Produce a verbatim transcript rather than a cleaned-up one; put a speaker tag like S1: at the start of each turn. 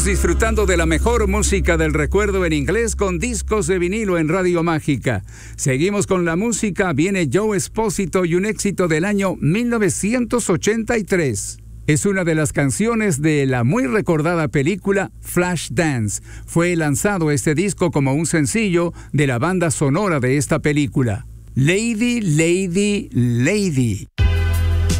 S1: Disfrutando de la mejor música del recuerdo en inglés con discos de vinilo en Radio Mágica. Seguimos con la música, viene Joe Esposito y un éxito del año mil novecientos ochenta y tres. Es una de las canciones de la muy recordada película Flashdance. Fue lanzado este disco como un sencillo de la banda sonora de esta película. Lady, Lady, Lady.